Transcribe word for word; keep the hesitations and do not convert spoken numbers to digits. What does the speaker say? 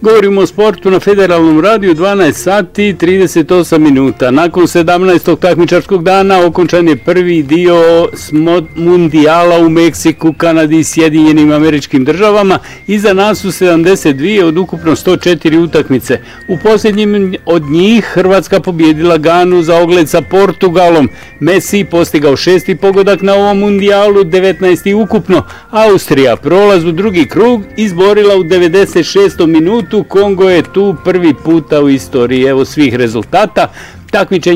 Govorimo o sportu na Federalnom radiju, dvanaest sati i trideset osam minuta. Nakon sedamnaestog takmičarskog dana okončan je prvi dio mundijala u Meksiku, Kanadi i Sjedinjenim Američkim Državama. Iza nas su sedamdeset dvije od ukupno sto četiri utakmice. U posljednjim od njih Hrvatska pobjedila Ganu za ogled sa Portugalom. Messi postigao šesti pogodak na ovom mundijalu, devetnaesti ukupno. Austrija prolaz u drugi krug izborila u devedeset šestom minutu. Kongo je tu prvi puta u istoriji evo svih rezultata. Takmičenje